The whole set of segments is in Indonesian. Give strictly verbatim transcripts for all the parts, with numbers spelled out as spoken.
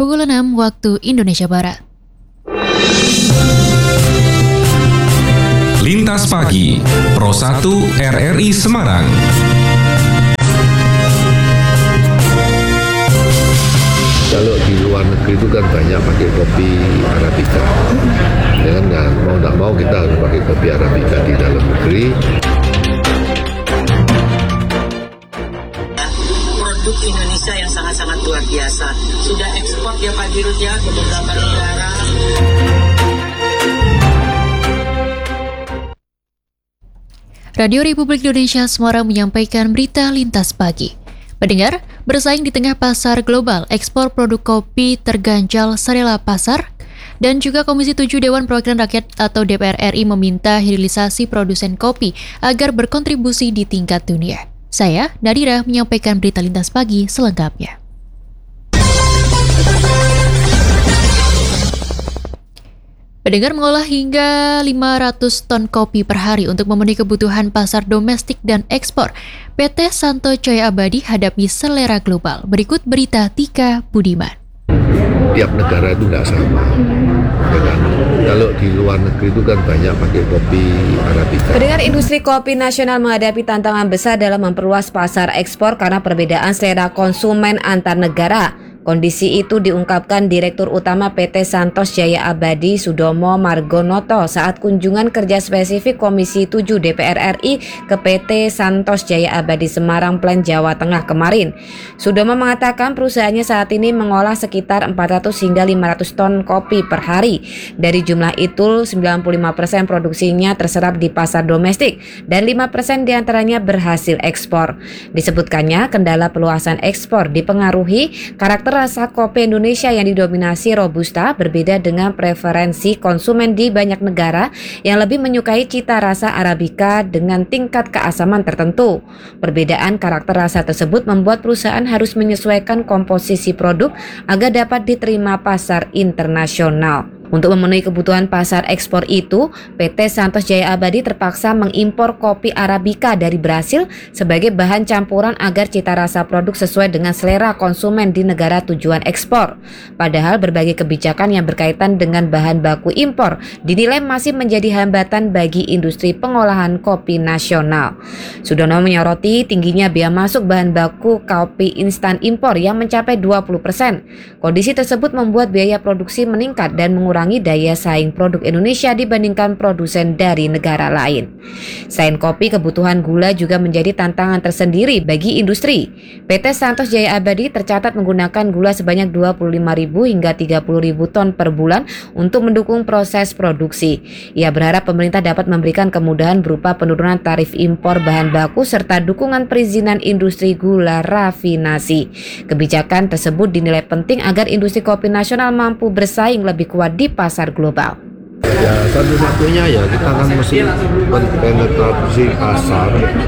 pukul enam waktu Indonesia Barat. Lintas Pagi, Pro satu R R I Semarang. Kalau di luar negeri itu kan banyak pakai kopi Arabica. Ya kan, nah, mau nggak mau kita harus pakai kopi Arabica di dalam negeri. Produk Indonesia yang sangat-sangat luar biasa. Sudah ekspor ya Pak Dirut ya ke beberapa negara. Radio Republik Indonesia Semarang menyampaikan berita Lintas Pagi. Pendengar, bersaing di tengah pasar global, ekspor produk kopi terganjal serela pasar, dan juga Komisi tujuh Dewan Perwakilan Rakyat atau D P R R I meminta hilirisasi produsen kopi agar berkontribusi di tingkat dunia. Saya, Nadira, menyampaikan berita Lintas Pagi selengkapnya. Pendengar, mengolah hingga lima ratus ton kopi per hari untuk memenuhi kebutuhan pasar domestik dan ekspor. P T Santo Jaya Abadi hadapi selera global. Berikut berita Tika Budiman. Tiap negara itu nggak sama. Ya kan? Kalau di luar negeri itu kan banyak pakai kopi Arabica. Pendengar, industri kopi nasional menghadapi tantangan besar dalam memperluas pasar ekspor karena perbedaan selera konsumen antar negara. Kondisi itu diungkapkan Direktur Utama P T Santos Jaya Abadi Sudomo Margonoto saat kunjungan kerja spesifik Komisi tujuh D P R R I ke P T Santos Jaya Abadi Semarang Plen Jawa Tengah kemarin. Sudomo mengatakan perusahaannya saat ini mengolah sekitar empat ratus hingga lima ratus ton kopi per hari. Dari jumlah itu, sembilan puluh lima persen produksinya terserap di pasar domestik dan lima persen diantaranya berhasil ekspor. Disebutkannya kendala peluasan ekspor dipengaruhi karakter rasa kopi Indonesia yang didominasi Robusta berbeda dengan preferensi konsumen di banyak negara yang lebih menyukai cita rasa Arabica dengan tingkat keasaman tertentu. Perbedaan karakter rasa tersebut membuat perusahaan harus menyesuaikan komposisi produk agar dapat diterima pasar internasional. Untuk memenuhi kebutuhan pasar ekspor itu, P T Santos Jaya Abadi terpaksa mengimpor kopi Arabica dari Brasil sebagai bahan campuran agar cita rasa produk sesuai dengan selera konsumen di negara tujuan ekspor. Padahal berbagai kebijakan yang berkaitan dengan bahan baku impor dinilai masih menjadi hambatan bagi industri pengolahan kopi nasional. Sudono menyoroti tingginya biaya masuk bahan baku kopi instan impor yang mencapai dua puluh persen. Kondisi tersebut membuat biaya produksi meningkat dan mengurangi daya saing produk Indonesia dibandingkan produsen dari negara lain. Selain kopi, kebutuhan gula juga menjadi tantangan tersendiri bagi industri. P T Santos Jaya Abadi tercatat menggunakan gula sebanyak dua puluh lima ribu hingga tiga puluh ribu ton per bulan untuk mendukung proses produksi. Ia berharap pemerintah dapat memberikan kemudahan berupa penurunan tarif impor bahan baku serta dukungan perizinan industri gula rafinasi. Kebijakan tersebut dinilai penting agar industri kopi nasional mampu bersaing lebih kuat di pasar global. Ya, satu-satunya ya kita kan mesti penetrasi pasar.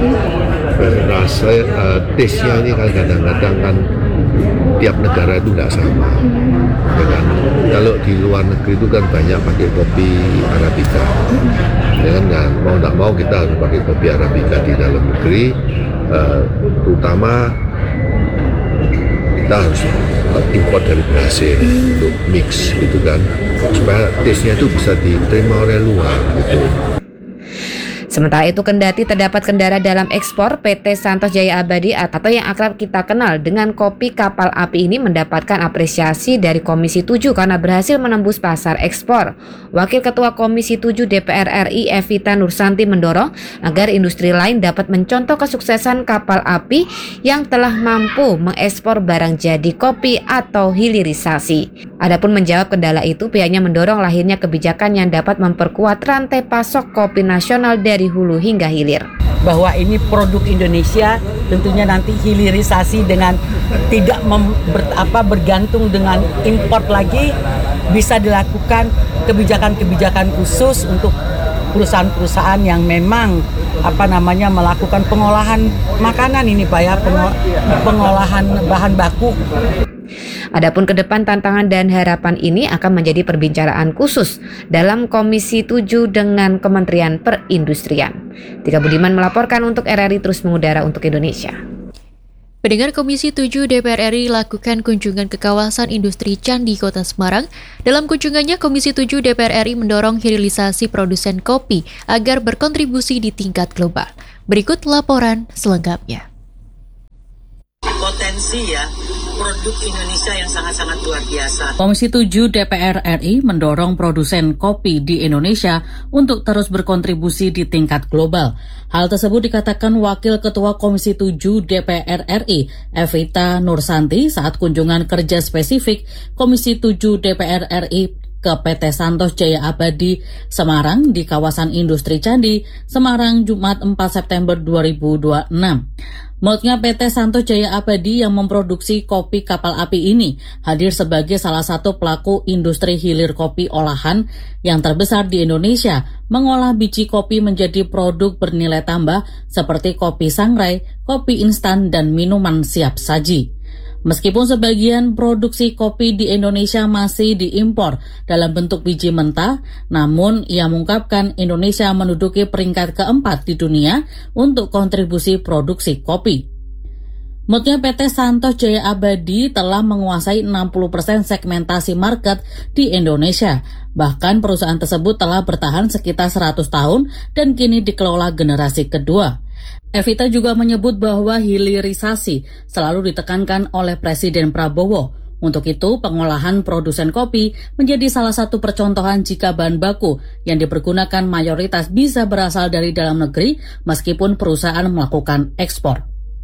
Rasa uh, taste-nya ini kan kadang-kadang kan tiap negara itu nggak sama. Ya kan? Kalau di luar negeri itu kan banyak pakai kopi Arabica. Ya kan, nah, mau nggak mau kita harus pakai kopi Arabica di dalam negeri, uh, terutama kita harus import dari Brasil untuk mix gitu kan, supaya taste-nya itu bisa diterima oleh luar gitu. Sementara itu, kendati terdapat kendala dalam ekspor, P T Santos Jaya Abadi atau yang akrab kita kenal dengan kopi kapal api ini mendapatkan apresiasi dari Komisi tujuh karena berhasil menembus pasar ekspor. Wakil Ketua Komisi tujuh D P R R I Evita Nursanti mendorong agar industri lain dapat mencontoh kesuksesan kapal api yang telah mampu mengekspor barang jadi kopi atau hilirisasi. Adapun menjawab kendala itu, pihaknya mendorong lahirnya kebijakan yang dapat memperkuat rantai pasok kopi nasional dari hulu hingga hilir. Bahwa ini produk Indonesia, tentunya nanti hilirisasi dengan tidak mem, ber, apa, bergantung dengan import lagi, bisa dilakukan kebijakan-kebijakan khusus untuk perusahaan-perusahaan yang memang apa namanya melakukan pengolahan makanan ini Pak ya, pengolahan bahan baku. Adapun ke depan tantangan dan harapan ini akan menjadi perbincangan khusus dalam Komisi tujuh dengan Kementerian Perindustrian. Tika Budiman melaporkan untuk R R I Terus Mengudara untuk Indonesia. Pendengar, Komisi tujuh D P R R I lakukan kunjungan ke kawasan industri Candi Kota Semarang. Dalam kunjungannya, Komisi tujuh D P R R I mendorong hilirisasi produsen kopi agar berkontribusi di tingkat global. Berikut laporan selengkapnya. Potensi ya, produk Indonesia yang sangat-sangat luar biasa. Komisi tujuh D P R R I mendorong produsen kopi di Indonesia untuk terus berkontribusi di tingkat global. Hal tersebut dikatakan Wakil Ketua Komisi tujuh D P R R I, Evita Nursanti, saat kunjungan kerja spesifik Komisi tujuh D P R R I ke P T Santos Jaya Abadi Semarang di kawasan industri Candi, Semarang, Jumat empat September dua ribu dua puluh enam. Menurutnya P T Santos Jaya Abadi yang memproduksi kopi kapal api ini hadir sebagai salah satu pelaku industri hilir kopi olahan yang terbesar di Indonesia, mengolah biji kopi menjadi produk bernilai tambah seperti kopi sangrai, kopi instan, dan minuman siap saji. Meskipun sebagian produksi kopi di Indonesia masih diimpor dalam bentuk biji mentah, namun ia mengungkapkan Indonesia menduduki peringkat keempat di dunia untuk kontribusi produksi kopi. Menurutnya P T Santos Jaya Abadi telah menguasai enam puluh persen segmentasi market di Indonesia. Bahkan perusahaan tersebut telah bertahan sekitar seratus tahun dan kini dikelola generasi kedua. Evita juga menyebut bahwa hilirisasi selalu ditekankan oleh Presiden Prabowo. Untuk itu, pengolahan produsen kopi menjadi salah satu percontohan jika bahan baku yang dipergunakan mayoritas bisa berasal dari dalam negeri meskipun perusahaan melakukan ekspor.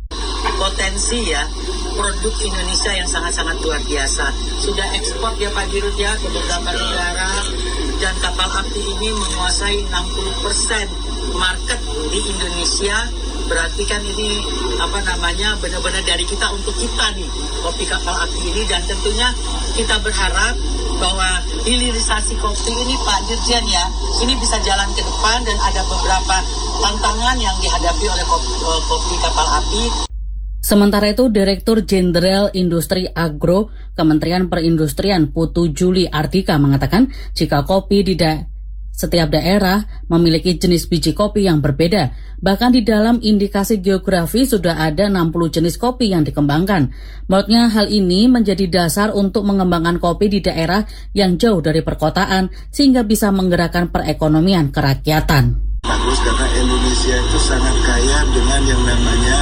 Potensi ya, produk Indonesia yang sangat-sangat luar biasa. Sudah ekspor ya Pak Dirut ya ke beberapa negara, dan kapal api ini menguasai enam puluh persen market di Indonesia. Berarti kan ini apa namanya benar-benar dari kita untuk kita nih, kopi kapal api ini. Dan tentunya kita berharap bahwa hilirisasi kopi ini Pak Dirjen ya, ini bisa jalan ke depan dan ada beberapa tantangan yang dihadapi oleh kopi, kopi kapal api. Sementara itu, Direktur Jenderal Industri Agro Kementerian Perindustrian Putu Juli Ardika mengatakan jika kopi di da- setiap daerah memiliki jenis biji kopi yang berbeda. Bahkan di dalam indikasi geografi sudah ada enam puluh jenis kopi yang dikembangkan. Menurutnya hal ini menjadi dasar untuk mengembangkan kopi di daerah yang jauh dari perkotaan sehingga bisa menggerakkan perekonomian kerakyatan. Bagus karena Indonesia itu sangat kaya dengan yang namanya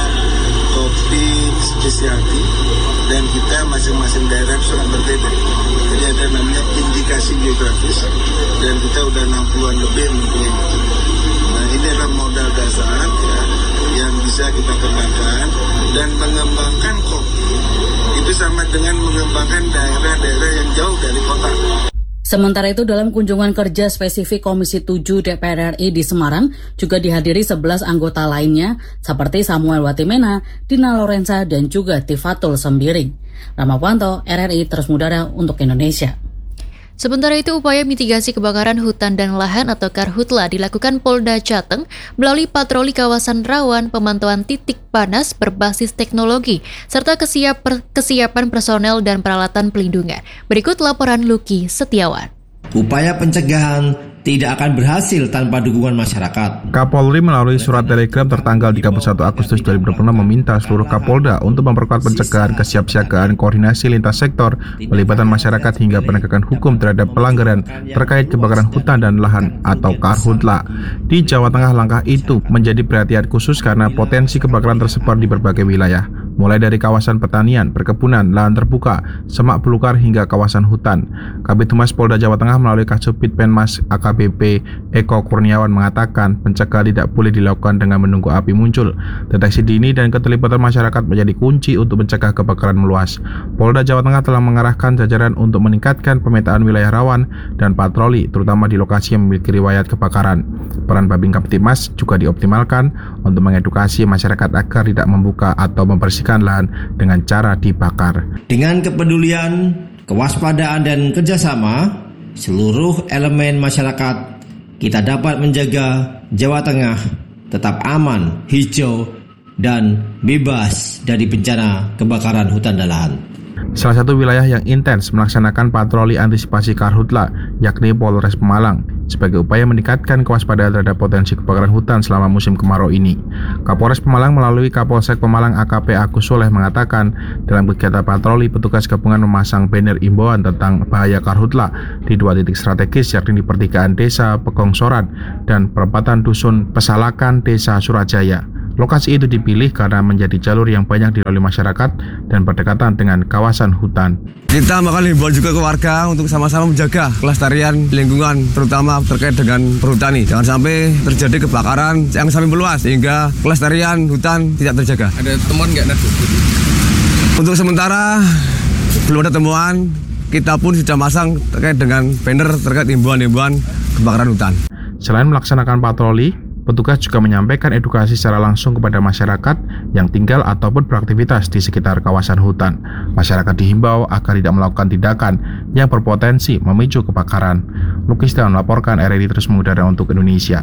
kopi spesialty dan kita masing-masing daerah sangat berbeda. Jadi ada namanya indikasi geografis dan kita udah enam puluhan lebih mungkin. Nah ini adalah modal dasar ya, yang bisa kita kembangkan, dan mengembangkan kopi itu sama dengan mengembangkan daerah-daerah yang jauh dari kota. Sementara itu, dalam kunjungan kerja spesifik Komisi tujuh D P R R I di Semarang juga dihadiri sebelas anggota lainnya seperti Samuel Watimena, Dina Lorenza, dan juga Tifatul Sembiring. Ramawanto, R R I terus mengudara untuk Indonesia. Sementara itu, upaya mitigasi kebakaran hutan dan lahan atau Karhutla dilakukan Polda Jateng melalui patroli kawasan rawan, pemantauan titik panas berbasis teknologi, serta kesiap kesiapan personel dan peralatan pelindungan. Berikut laporan Lucky Setiawan. Upaya pencegahan tidak akan berhasil tanpa dukungan masyarakat. Kapolri melalui surat telegram tertanggal tiga puluh satu Agustus dua ribu dua puluh enam meminta seluruh Kapolda untuk memperkuat pencegahan, kesiapsiagaan, koordinasi lintas sektor, pelibatan masyarakat hingga penegakan hukum terhadap pelanggaran terkait kebakaran hutan dan lahan atau Karhutla. Di Jawa Tengah, langkah itu menjadi perhatian khusus karena potensi kebakaran tersebar di berbagai wilayah, mulai dari kawasan pertanian, perkebunan, lahan terbuka, semak belukar hingga kawasan hutan. Kabid Humas Polda Jawa Tengah melalui Kasubit Penmas A K B P Eko Kurniawan mengatakan pencegahan tidak boleh dilakukan dengan menunggu api muncul. Deteksi dini dan keterlibatan masyarakat menjadi kunci untuk mencegah kebakaran meluas. Polda Jawa Tengah telah mengarahkan jajaran untuk meningkatkan pemetaan wilayah rawan dan patroli, terutama di lokasi yang memiliki riwayat kebakaran. Peran Babin Kaptipmas juga dioptimalkan untuk mengedukasi masyarakat agar tidak membuka atau membersihkan lahan dengan cara dibakar. Dengan kepedulian, kewaspadaan, dan kerjasama seluruh elemen masyarakat, kita dapat menjaga Jawa Tengah tetap aman, hijau, dan bebas dari bencana kebakaran hutan dan lahan. Salah satu wilayah yang intens melaksanakan patroli antisipasi Karhutla yakni Polres Pemalang. sebagai upaya meningkatkan kewaspadaan terhadap potensi kebakaran hutan selama musim kemarau ini. Kapolres Pemalang melalui Kapolsek Pemalang A K P Agus Soleh mengatakan dalam kegiatan patroli petugas gabungan memasang banner imbauan tentang bahaya karhutla di dua titik strategis yakni di pertigaan Desa Pegongsoran dan perempatan Dusun Pesalakan Desa Surajaya. Lokasi itu dipilih karena menjadi jalur yang banyak dilalui masyarakat dan berdekatan dengan kawasan hutan. Kita bakal himbauan juga ke warga untuk sama-sama menjaga kelestarian lingkungan, terutama terkait dengan perhutani. Jangan sampai terjadi kebakaran yang sampai meluas sehingga kelestarian hutan tidak terjaga. Ada temuan nggak, Nat? Untuk sementara belum ada temuan. Kita pun sudah masang terkait dengan banner terkait himbauan-himbauan kebakaran hutan. Selain melaksanakan patroli, petugas juga menyampaikan edukasi secara langsung kepada masyarakat yang tinggal ataupun beraktivitas di sekitar kawasan hutan. Masyarakat dihimbau agar tidak melakukan tindakan yang berpotensi memicu kebakaran. Lukis dan melaporkan R R I terus mengudara untuk Indonesia.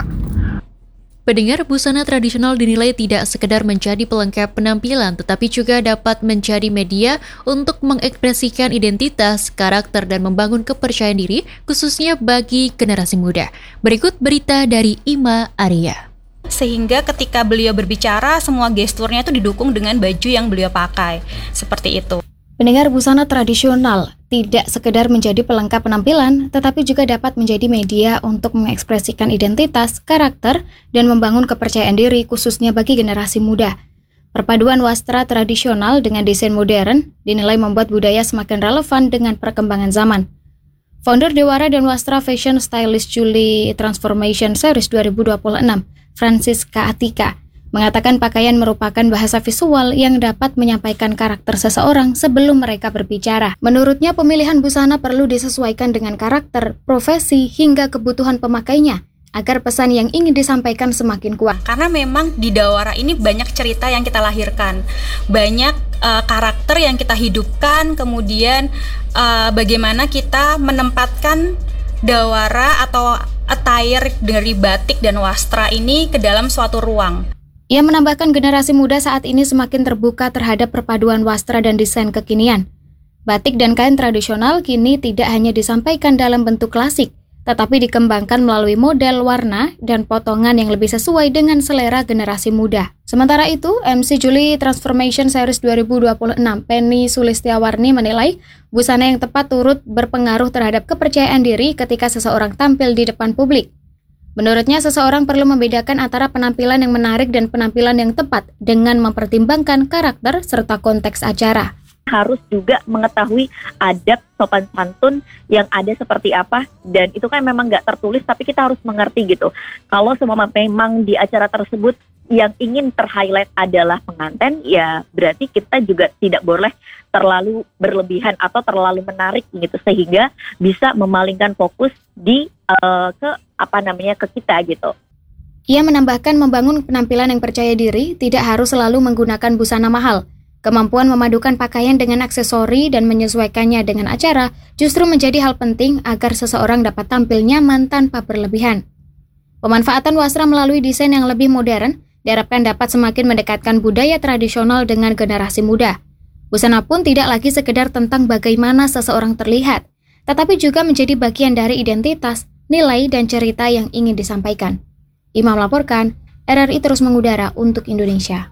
Pendengar, busana tradisional dinilai tidak sekedar menjadi pelengkap penampilan, tetapi juga dapat menjadi media untuk mengekspresikan identitas, karakter, dan membangun kepercayaan diri, khususnya bagi generasi muda. Berikut berita dari Ima Arya. Sehingga ketika beliau berbicara, semua gesturnya itu didukung dengan baju yang beliau pakai. Seperti itu. Pendengar, busana tradisional tidak sekedar menjadi pelengkap penampilan, tetapi juga dapat menjadi media untuk mengekspresikan identitas, karakter, dan membangun kepercayaan diri khususnya bagi generasi muda. Perpaduan wastra tradisional dengan desain modern dinilai membuat budaya semakin relevan dengan perkembangan zaman. Founder Dewara dan Wastra Fashion Stylist Julie Transformation Series dua ribu dua puluh enam, Francisca Atika, mengatakan pakaian merupakan bahasa visual yang dapat menyampaikan karakter seseorang sebelum mereka berbicara. Menurutnya, pemilihan busana perlu disesuaikan dengan karakter, profesi, hingga kebutuhan pemakainya, agar pesan yang ingin disampaikan semakin kuat. Karena memang di Dewara ini banyak cerita yang kita lahirkan, banyak uh, karakter yang kita hidupkan, kemudian uh, bagaimana kita menempatkan Dewara atau attire dari batik dan wastra ini ke dalam suatu ruang. Ia menambahkan generasi muda saat ini semakin terbuka terhadap perpaduan wastra dan desain kekinian. Batik dan kain tradisional kini tidak hanya disampaikan dalam bentuk klasik, tetapi dikembangkan melalui model, warna, dan potongan yang lebih sesuai dengan selera generasi muda. Sementara itu, M C Julie Transformation Series dua ribu dua puluh enam, Penny Sulistiawarni menilai busana yang tepat turut berpengaruh terhadap kepercayaan diri ketika seseorang tampil di depan publik. Menurutnya, seseorang perlu membedakan antara penampilan yang menarik dan penampilan yang tepat dengan mempertimbangkan karakter serta konteks acara. Harus juga mengetahui adab sopan santun yang ada seperti apa, dan itu kan memang nggak tertulis, tapi kita harus mengerti gitu. Kalau semua memang di acara tersebut yang ingin ter-highlight adalah pengantin, ya berarti kita juga tidak boleh terlalu berlebihan atau terlalu menarik gitu, sehingga bisa memalingkan fokus di uh, ke apa namanya ke kita gitu. Ia menambahkan membangun penampilan yang percaya diri tidak harus selalu menggunakan busana mahal. Kemampuan memadukan pakaian dengan aksesori dan menyesuaikannya dengan acara justru menjadi hal penting agar seseorang dapat tampil nyaman tanpa berlebihan. Pemanfaatan wastra melalui desain yang lebih modern diharapkan dapat semakin mendekatkan budaya tradisional dengan generasi muda. Busana pun tidak lagi sekedar tentang bagaimana seseorang terlihat, tetapi juga menjadi bagian dari identitas, nilai, dan cerita yang ingin disampaikan. Imam melaporkan, R R I terus mengudara untuk Indonesia.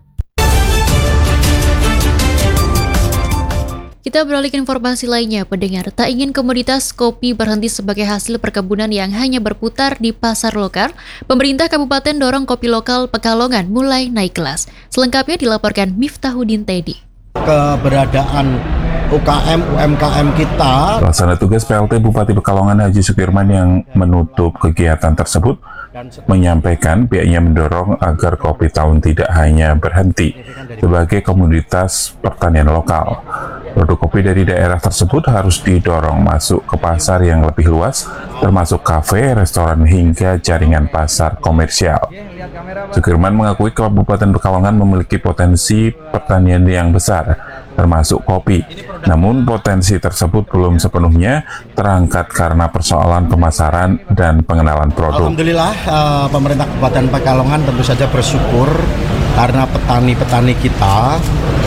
Kita beralih ke informasi lainnya, pendengar. Tak ingin komoditas kopi berhenti sebagai hasil perkebunan yang hanya berputar di pasar lokal, pemerintah Kabupaten dorong kopi lokal Pekalongan mulai naik kelas. Selengkapnya dilaporkan Miftahudin Teddy. Keberadaan U K M U M K M kita. Pelaksana tugas P L T Bupati Pekalongan Haji Sukirman yang menutup kegiatan tersebut menyampaikan pihaknya mendorong agar kopi tahun tidak hanya berhenti sebagai komoditas pertanian lokal. Produk kopi dari daerah tersebut harus didorong masuk ke pasar yang lebih luas, termasuk kafe, restoran, hingga jaringan pasar komersial. Sukirman mengakui Kabupaten Pekalongan memiliki potensi pertanian yang besar, termasuk kopi. Namun potensi tersebut belum sepenuhnya terangkat karena persoalan pemasaran dan pengenalan produk. Alhamdulillah, uh, pemerintah Kabupaten Pekalongan tentu saja bersyukur karena petani-petani kita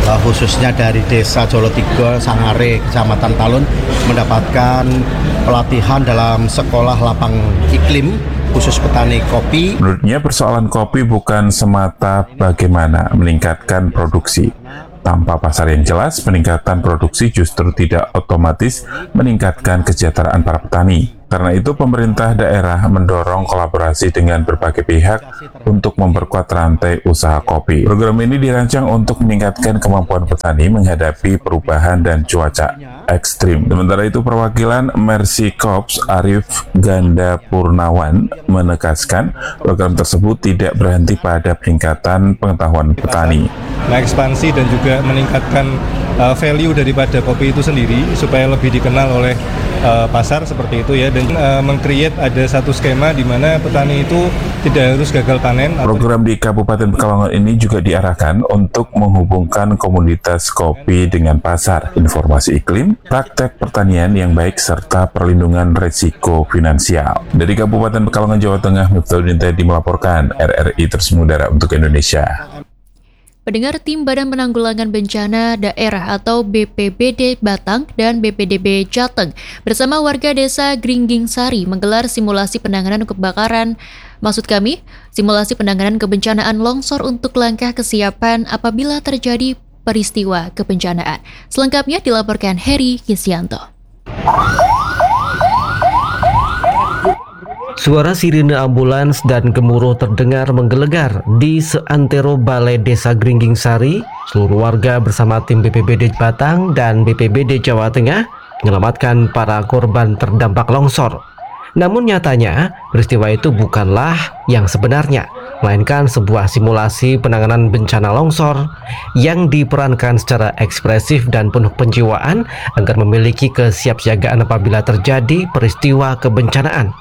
uh, khususnya dari Desa Jolotigo, Sangare, Kecamatan Talun mendapatkan pelatihan dalam sekolah lapang iklim khusus petani kopi. Menurutnya persoalan kopi bukan semata bagaimana meningkatkan produksi. Tanpa pasar yang jelas, peningkatan produksi justru tidak otomatis meningkatkan kesejahteraan para petani. Karena itu, pemerintah daerah mendorong kolaborasi dengan berbagai pihak untuk memperkuat rantai usaha kopi. Program ini dirancang untuk meningkatkan kemampuan petani menghadapi perubahan dan cuaca ekstrim. Sementara itu, perwakilan Mercy Corps Arif Ganda Purnawan menegaskan program tersebut tidak berhenti pada peningkatan pengetahuan petani. Mengekspansi dan juga meningkatkan uh, value daripada kopi itu sendiri supaya lebih dikenal oleh uh, pasar seperti itu ya, dan uh, meng-create ada satu skema di mana petani itu tidak harus gagal panen. Program di Kabupaten Pekalongan ini juga diarahkan untuk menghubungkan komunitas kopi dengan pasar, informasi iklim, praktek pertanian yang baik, serta perlindungan risiko finansial. Dari Kabupaten Pekalongan, Jawa Tengah, Miftahul Tedi melaporkan. R R I terus mengudara untuk Indonesia. Pendengar, tim Badan Penanggulangan Bencana Daerah atau B P B D Batang dan B P D B Jateng bersama warga desa Gringging Sari menggelar simulasi penanganan kebakaran. Maksud kami, simulasi penanganan kebencanaan longsor untuk langkah kesiapan apabila terjadi peristiwa kebencanaan. Selengkapnya dilaporkan Heri Kisianto. Suara sirine ambulans dan gemuruh terdengar menggelegar di seantero balai desa Gringging Sari. Seluruh warga bersama tim B P B D Batang dan B P B D Jawa Tengah menyelamatkan para korban terdampak longsor. Namun nyatanya, peristiwa itu bukanlah yang sebenarnya, melainkan sebuah simulasi penanganan bencana longsor yang diperankan secara ekspresif dan penuh penjiwaan agar memiliki kesiapsiagaan apabila terjadi peristiwa kebencanaan.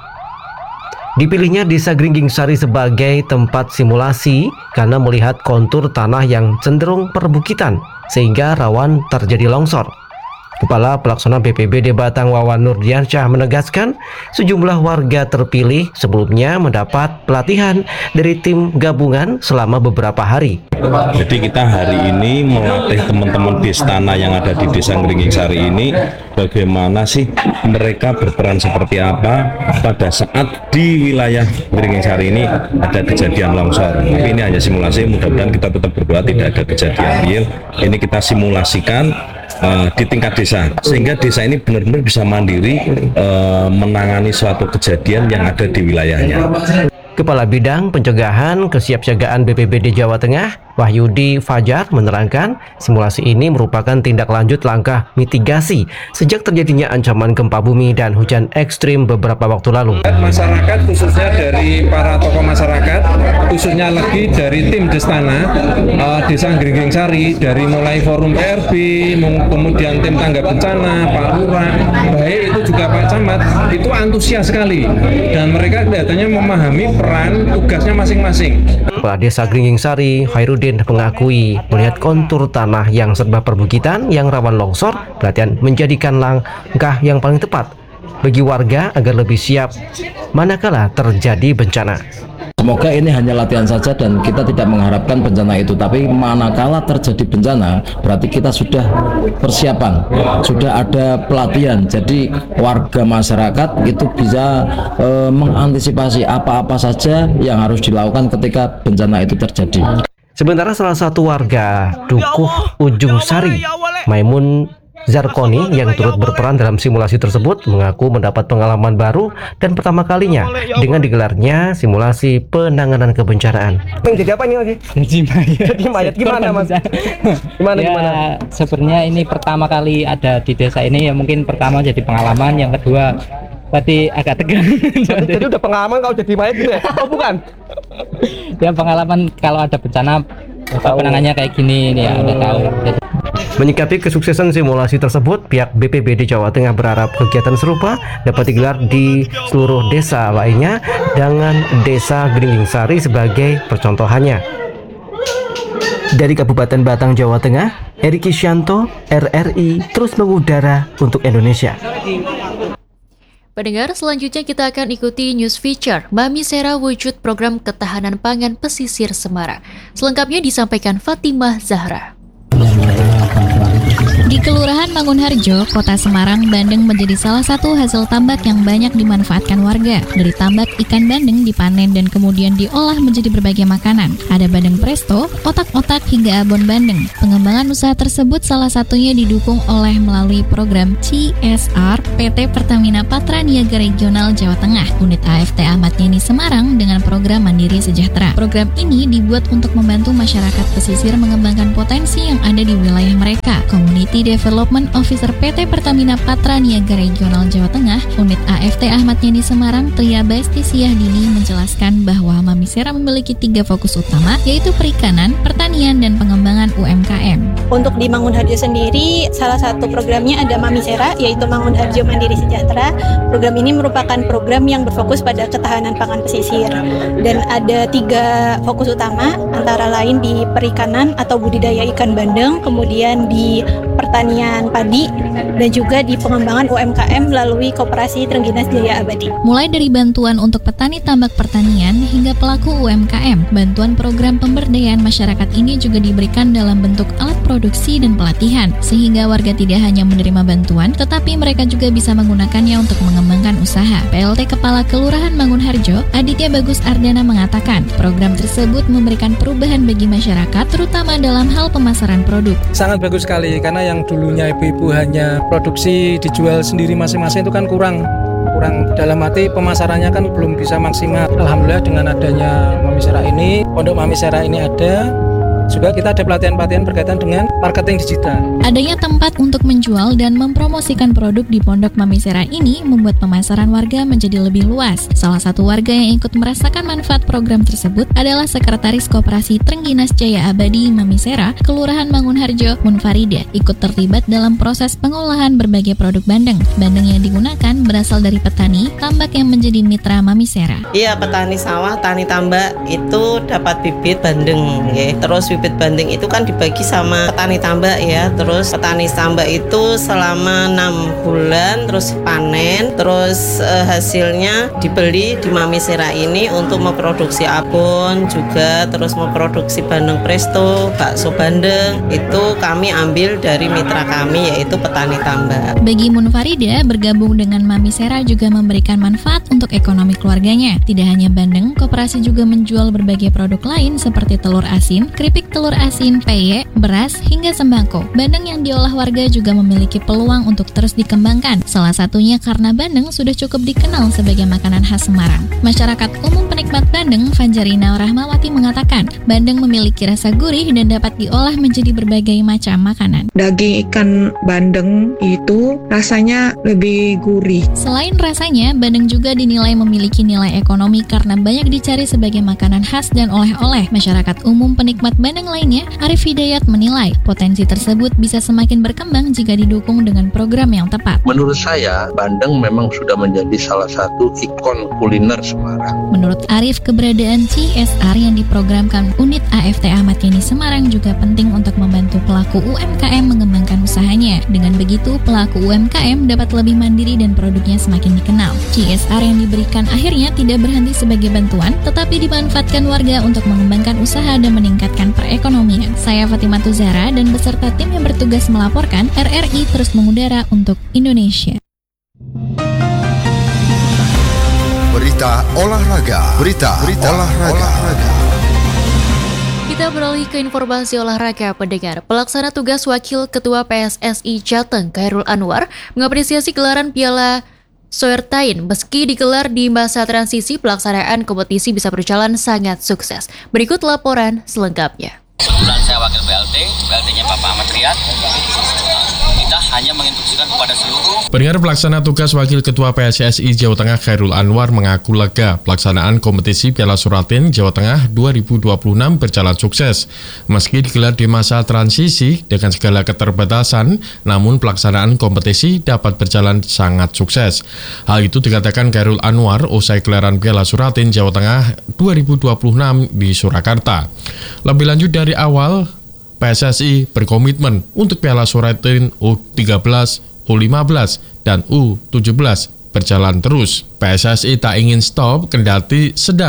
Dipilihnya desa Gringging Sari sebagai tempat simulasi karena melihat kontur tanah yang cenderung perbukitan sehingga rawan terjadi longsor. Kepala Pelaksana B P B D Batang Wawan Nurdiansyah menegaskan sejumlah warga terpilih sebelumnya mendapat pelatihan dari tim gabungan selama beberapa hari. Jadi kita hari ini melatih teman-teman Destana yang ada di desa Gringging Sari ini bagaimana sih mereka berperan seperti apa pada saat di wilayah Gringging Sari ini ada kejadian longsor. Tapi ini hanya simulasi, mudah-mudahan kita tetap berdoa tidak ada kejadian real. Ini kita simulasikan Uh, di tingkat desa, sehingga desa ini benar-benar bisa mandiri uh, menangani suatu kejadian yang ada di wilayahnya. Kepala Bidang Pencegahan Kesiapsiagaan B P B D Jawa Tengah, Wahyudi Fajar, menerangkan simulasi ini merupakan tindak lanjut langkah mitigasi sejak terjadinya ancaman gempa bumi dan hujan ekstrim beberapa waktu lalu. Masyarakat, khususnya dari para tokoh masyarakat, khususnya lagi dari tim Destana, uh, Desa Gringging Sari, dari mulai forum R B, kemudian tim tanggap bencana, Pak Lurah, baik itu juga Pak Camat, itu antusias sekali dan mereka kelihatannya memahami peran tugasnya masing-masing. Kepala Desa Gringging Sari, Khairuddin, mengakui melihat kontur tanah yang serba perbukitan yang rawan longsor, pelatihan menjadikan langkah yang paling tepat bagi warga agar lebih siap manakala terjadi bencana. Semoga ini hanya latihan saja dan kita tidak mengharapkan bencana itu, tapi manakala terjadi bencana berarti kita sudah persiapan, sudah ada pelatihan, jadi warga masyarakat itu bisa e, mengantisipasi apa-apa saja yang harus dilakukan ketika bencana itu terjadi. Sementara salah satu warga Dukuh Ujung Sari, Maimun Zarkoni, yang turut berperan dalam simulasi tersebut, mengaku mendapat pengalaman baru dan pertama kalinya dengan digelarnya simulasi penanganan kebencanaan. Jadi apa ini lagi? Jadi mayat. Jadi mayat gimana Mas? Gimana ya, gimana? Sebenarnya ini pertama kali ada di desa ini, ya mungkin pertama jadi pengalaman, yang kedua tadi agak tegang. Jadi, jadi udah pengalaman kalau jadi mayat gitu ya? Oh bukan? Ya pengalaman kalau ada bencana penanganannya kayak gini nih ya, udah tahu. Jadi, menyikapi kesuksesan simulasi tersebut, pihak B P B D Jawa Tengah berharap kegiatan serupa dapat digelar di seluruh desa lainnya dengan desa Gringging Sari sebagai percontohannya. Dari Kabupaten Batang, Jawa Tengah, Heri Kisianto, R R I terus mengudara untuk Indonesia. Pendengar, selanjutnya kita akan ikuti news feature Mami Sera Wujud Program Ketahanan Pangan Pesisir Semarang. Selengkapnya disampaikan Fatimah Zahra. Di Kelurahan Mangunharjo, Kota Semarang, bandeng menjadi salah satu hasil tambak yang banyak dimanfaatkan warga. Dari tambak, ikan bandeng dipanen dan kemudian diolah menjadi berbagai makanan. Ada bandeng presto, otak-otak hingga abon bandeng. Pengembangan usaha tersebut salah satunya didukung oleh melalui program C S R P T Pertamina Patra Niaga Regional Jawa Tengah, Unit A F T Ahmad Yani Semarang dengan program Mandiri Sejahtera. Program ini dibuat untuk membantu masyarakat pesisir mengembangkan potensi yang ada di wilayah mereka. Community Development Officer P T Pertamina Patra Niaga Regional Jawa Tengah, Unit A F T Ahmad Yani Semarang, Tria Besti Siahdini menjelaskan bahwa Mamisera memiliki tiga fokus utama, yaitu perikanan, pertanian, dan pengembangan U M K M. Untuk di Mangunharjo sendiri, salah satu programnya ada Mamisera, yaitu Mangunharjo Mandiri Sejahtera. Program ini merupakan program yang berfokus pada ketahanan pangan pesisir. Dan ada tiga fokus utama, antara lain di perikanan atau budidaya ikan bandeng, kemudian di pertanian padi, dan juga di pengembangan U M K M melalui Koperasi Trengginas Jaya Abadi. Mulai dari bantuan untuk petani tambak pertanian hingga pelaku U M K M, bantuan program pemberdayaan masyarakat ini juga diberikan dalam bentuk alat produksi dan pelatihan, sehingga warga tidak hanya menerima bantuan, tetapi mereka juga bisa menggunakannya untuk mengembangkan usaha. P L T Kepala Kelurahan Mangunharjo, Aditya Bagus Ardana mengatakan, program tersebut memberikan perubahan bagi masyarakat, terutama dalam hal pemasaran produk. Sangat bagus sekali, karena yang dulunya ibu-ibu hanya produksi dijual sendiri masing-masing itu kan kurang kurang dalam arti pemasarannya kan belum bisa maksimal. Alhamdulillah dengan adanya Mamisera ini, Pondok Mamisera ini ada, juga kita ada pelatihan-pelatihan berkaitan dengan marketing digital. Adanya tempat untuk menjual dan mempromosikan produk di Pondok Mamisera ini membuat pemasaran warga menjadi lebih luas. Salah satu warga yang ikut merasakan manfaat program tersebut adalah Sekretaris Koperasi Trengginas Jaya Abadi Mamisera, Kelurahan Mangunharjo, Munfarida, ikut terlibat dalam proses pengolahan berbagai produk bandeng. Bandeng yang digunakan berasal dari petani tambak yang menjadi mitra Mamisera. Iya, petani sawah, tani tambak itu dapat bibit bandeng, ya. Terus bibit bandeng itu kan dibagi sama petani tambak ya. Terus petani tambak itu selama enam bulan terus panen, terus eh, hasilnya dibeli di Mamisera ini untuk memproduksi abon juga, terus memproduksi bandeng presto, bakso bandeng. Itu kami ambil dari mitra kami yaitu petani tambak. Bagi Munfarida, bergabung dengan Mamisera juga memberikan manfaat untuk ekonomi keluarganya. Tidak hanya bandeng, koperasi juga menjual berbagai produk lain seperti telur asin, keripik telur asin, peye, beras, hingga sembako. Bandeng yang diolah warga juga memiliki peluang untuk terus dikembangkan. Salah satunya karena bandeng sudah cukup dikenal sebagai makanan khas Semarang. Masyarakat umum penikmat bandeng, Fanjarina Rahmawati mengatakan, bandeng memiliki rasa gurih dan dapat diolah menjadi berbagai macam makanan. Daging ikan bandeng itu rasanya lebih gurih. Selain rasanya, bandeng juga dinilai memiliki nilai ekonomi karena banyak dicari sebagai makanan khas dan oleh-oleh. Masyarakat umum penikmat bandeng lainnya, Arif Hidayat menilai potensi tersebut bisa semakin berkembang jika didukung dengan program yang tepat. Menurut saya, bandeng memang sudah menjadi salah satu ikon kuliner Semarang. Menurut Arif, keberadaan C S R yang diprogramkan Unit A F T Ahmad Yani Semarang juga penting untuk membantu pelaku U M K M mengembangkan usahanya. Dengan begitu, pelaku U M K M dapat lebih mandiri dan produknya semakin dikenal. C S R yang diberikan akhirnya tidak berhenti sebagai bantuan, tetapi dimanfaatkan warga untuk mengembangkan usaha dan meningkatkan perekonomian. Saya Fatimah Tuzara dan beserta tim yang bertugas melaporkan, R R I terus mengudara untuk Indonesia. Berita olahraga. Berita, Berita olahraga. olahraga. Kita beralih ke informasi olahraga pendengar. Pelaksana tugas Wakil Ketua P S S I Jateng, Khairul Anwar, mengapresiasi gelaran Piala Soertain. Meski digelar di masa transisi, pelaksanaan kompetisi bisa berjalan sangat sukses. Berikut laporan selengkapnya. Kebetulan saya wakil B L T, B L T-nya Bapak Ahmad Riyad. Kita hanya menginstruksikan kepada seluruh pendengar. Pelaksana tugas Wakil Ketua P S S I Jawa Tengah Khairul Anwar mengaku lega pelaksanaan kompetisi Piala Soertain Jawa Tengah dua ribu dua puluh enam berjalan sukses. Meski digelar di masa transisi dengan segala keterbatasan, namun pelaksanaan kompetisi dapat berjalan sangat sukses. Hal itu dikatakan Khairul Anwar usai gelaran Piala Soertain Jawa Tengah dua ribu dua puluh enam di Surakarta. Lebih lanjut, dari awal P S S I berkomitmen untuk Piala Soertain U tiga belas, U lima belas, dan U tujuh belas berjalan terus. P S S I tak ingin stop kendati sedang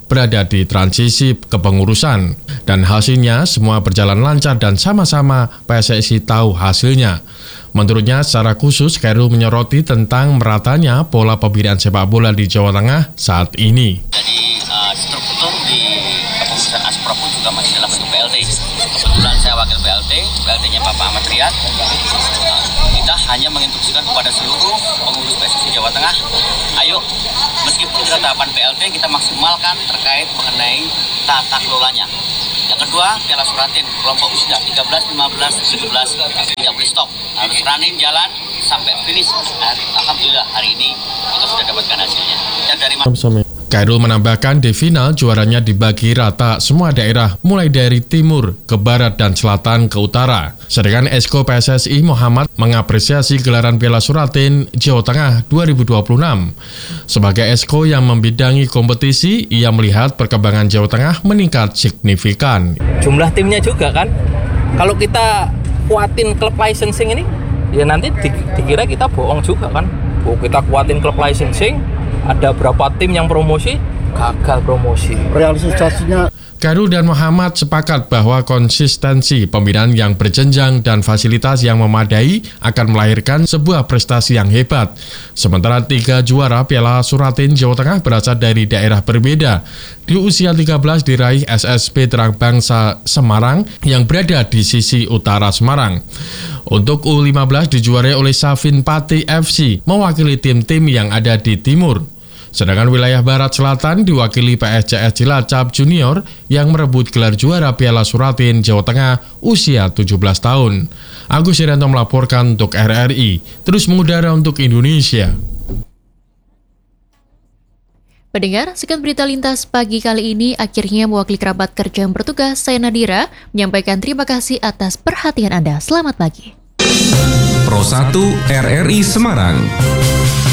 berada di transisi kepengurusan. Dan hasilnya semua berjalan lancar dan sama-sama P S S I tahu hasilnya. Menurutnya secara khusus Khairul menyoroti tentang meratanya pola pembinaan sepak bola di Jawa Tengah saat ini. Jadi uh, struktur di kepengurusan Asprov pun juga masih dalam bentuk P L T. Kebetulan saya wakil P L T, P L T-nya Bapak Ahmad Riyad. Uh, kita hanya menginstruksikan kepada seluruh pengurus P S S I Jawa Tengah, ayo meskipun kita tahapan P L T kita maksimalkan terkait mengenai tata kelolanya. Yang kedua, Piala Suratin kelompok usia tiga belas, lima belas, tujuh belas tidak boleh stop, harus running jalan sampai finish. Alhamdulillah hari ini kita sudah dapatkan hasilnya. Dan dari Khairul menambahkan di final juaranya dibagi rata semua daerah mulai dari timur ke barat dan selatan ke utara. Sedangkan Esko P S S I Muhammad mengapresiasi gelaran Piala Suratin Jawa Tengah dua ribu dua puluh enam. Sebagai Esko yang membidangi kompetisi, ia melihat perkembangan Jawa Tengah meningkat signifikan. Jumlah timnya juga kan, kalau kita kuatin klub licensing ini, ya nanti di, dikira kita bohong juga kan. Oh, kita kuatin klub licensing, ada berapa tim yang promosi, gagal promosi. Realisasinya Khairul dan Muhammad sepakat bahwa konsistensi pembinaan yang berjenjang dan fasilitas yang memadai akan melahirkan sebuah prestasi yang hebat. Sementara tiga juara Piala Suratin Jawa Tengah berasal dari daerah berbeda. Di usia tiga belas diraih S S B Terang Bangsa Semarang yang berada di sisi utara Semarang. Untuk U lima belas dijuarai oleh Safin Pati F C mewakili tim-tim yang ada di timur. Sedangkan wilayah Barat Selatan diwakili P S C S Cilacap Junior yang merebut gelar juara Piala Suratin Jawa Tengah usia tujuh belas tahun. Agus Irianto melaporkan untuk R R I, terus mengudara untuk Indonesia. Pendengar, sekian berita lintas pagi kali ini. Akhirnya mewakili kerabat kerja yang bertugas, saya Nadira, menyampaikan terima kasih atas perhatian Anda. Selamat pagi. Pro satu R R I Semarang.